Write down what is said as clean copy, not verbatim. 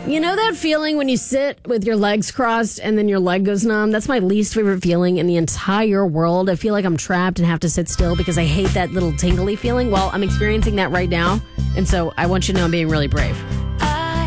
You know that feeling when you sit with your legs crossed and then your leg goes numb? That's my least favorite feeling in the entire world. I feel like I'm trapped and have to sit still because I hate that little tingly feeling. Well, I'm experiencing that right now. And so I want you to know I'm being really brave.